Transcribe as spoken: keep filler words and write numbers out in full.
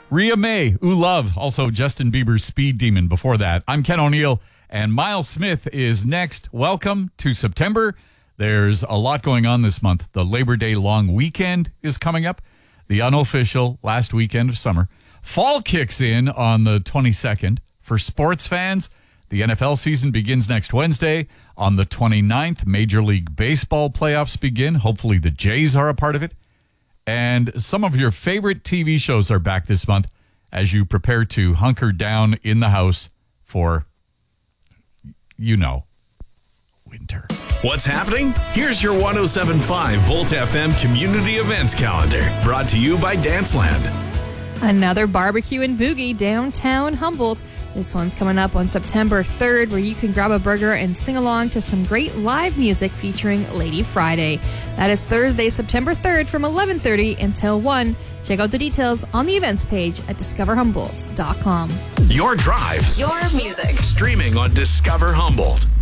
Rhea May, Ooh Love, also Justin Bieber's Speed Demon before that. I'm Ken O'Neill, and Miles Smith is next. Welcome to September. There's a lot going on this month. The Labor Day long weekend is coming up, the unofficial last weekend of summer. Fall kicks in on the twenty-second. For sports fans, the N F L season begins next Wednesday. On the twenty-ninth, Major League Baseball playoffs begin. Hopefully the Jays are a part of it. And some of your favorite T V shows are back this month as you prepare to hunker down in the house for, you know, winter. What's happening? Here's your one oh seven point five Volt F M community events calendar, brought to you by Danceland. Another barbecue and boogie downtown Humboldt. This one's coming up on September third, where you can grab a burger and sing along to some great live music featuring Lady Friday. That is Thursday, September third from eleven thirty until one. Check out the details on the events page at discover humboldt dot com. Your drives. Your music. Streaming on Discover Humboldt.